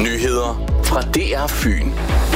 Nyheder fra DR Fyn.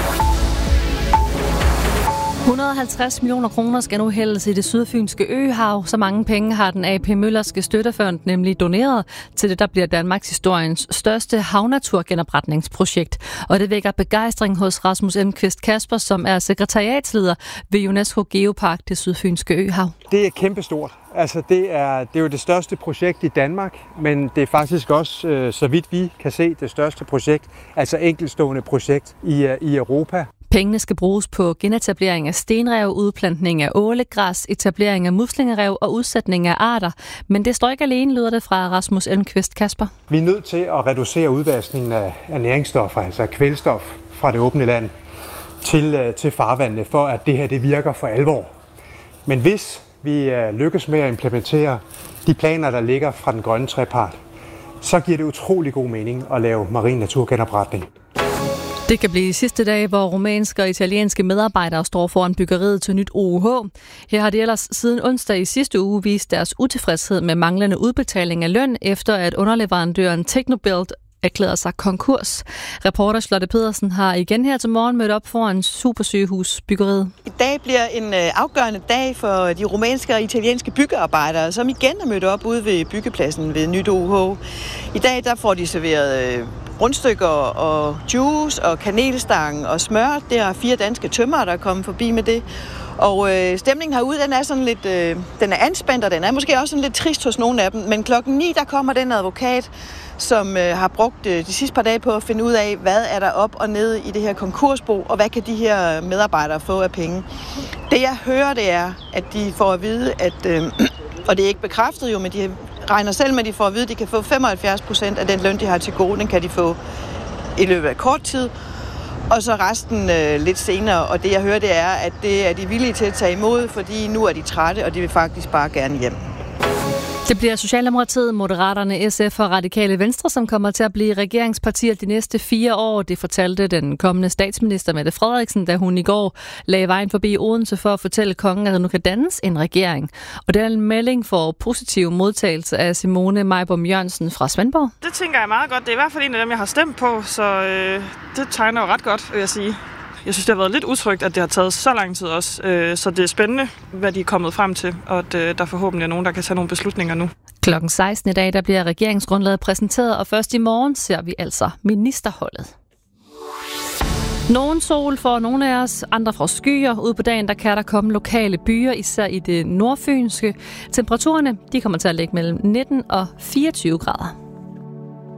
150 millioner kroner skal nu hældes i det sydfynske øhav. Så mange penge har den AP Møllerske Støttefond nemlig doneret til det, der bliver Danmarks historiens største havnaturgenopretningsprojekt. Og det vækker begejstring hos Rasmus Elmqvist Kasper, som er sekretariatsleder ved UNESCO Geopark, det sydfynske øhav. Det er kæmpestort. Altså det er jo det største projekt i Danmark, men det er faktisk også, så vidt vi kan se, det største projekt, altså enkeltstående projekt i Europa. Pengene skal bruges på genetablering af stenrev, udplantning af ålegræs, etablering af muslingerev og udsætning af arter. Men det står ikke alene, lyder det fra Rasmus Elmqvist Kasper. Vi er nødt til at reducere udvaskningen af næringsstoffer, altså kvælstof fra det åbne land til farvandene, for at det her det virker for alvor. Men hvis vi lykkes med at implementere de planer, der ligger fra den grønne trepart, så giver det utrolig god mening at lave marin naturgenopretning. Det kan blive sidste dag, hvor rumænske og italienske medarbejdere står foran byggeriet til nyt OUH. Her har de ellers siden onsdag i sidste uge vist deres utilfredshed med manglende udbetaling af løn, efter at underleverandøren Technobuild erklærede sig konkurs. Reporter Charlotte Pedersen har igen her til morgen mødt op foran supersygehusbyggeriet. I dag bliver en afgørende dag for de rumænske og italienske byggearbejdere, som igen er mødt op ude ved byggepladsen ved nyt OUH. I dag der får de serveret rundstykker og juice og kanelstang og smør. Der er 4 danske tømrere, der er kommet forbi med det. Og stemningen herude, den er sådan lidt, den er anspændt, og den er måske også sådan lidt trist hos nogle af dem. Men klokken 9, der kommer den advokat, som har brugt de sidste par dage på at finde ud af, hvad er der op og ned i det her konkursbo, og hvad kan de her medarbejdere få af penge. Det jeg hører, det er, at de får at vide, at, og det er ikke bekræftet jo, men de regner selv med, at de får at vide, at de kan få 75% af den løn, de har til gode, den kan de få i løbet af kort tid. Og så resten lidt senere, og det jeg hører, det er, at det er de villige til at tage imod, fordi nu er de trætte, og de vil faktisk bare gerne hjem. Det bliver Socialdemokratiet, Moderaterne, SF og Radikale Venstre, som kommer til at blive regeringspartier de næste 4 år. Det fortalte den kommende statsminister Mette Frederiksen, da hun i går lagde vejen forbi Odense for at fortælle kongen, at der nu kan dannes en regering. Og den melding får positiv modtagelse af Simone Mejbom Jørgensen fra Svendborg. Det tænker jeg meget godt. Det er i hvert fald en af dem, jeg har stemt på, så det tegner jo ret godt, vil jeg sige. Jeg synes, det har været lidt utrygt, at det har taget så lang tid også. Så det er spændende, hvad de er kommet frem til, og at der forhåbentlig er nogen, der kan tage nogle beslutninger nu. Klokken 16 i dag, der bliver regeringsgrundlaget præsenteret, og først i morgen ser vi altså ministerholdet. Nogen sol for nogle af os, andre fra skyer. Ude på dagen, der kan der komme lokale byer, især i det nordfynske. Temperaturerne, de kommer til at ligge mellem 19 og 24 grader.